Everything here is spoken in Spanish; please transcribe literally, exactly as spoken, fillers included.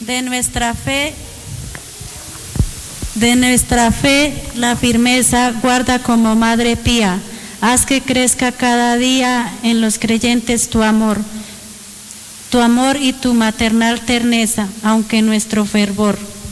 De nuestra fe, de nuestra fe, la firmeza guarda como Madre Pía. Haz que crezca cada día en los creyentes tu amor, tu amor y tu maternal terneza, aunque nuestro fervor.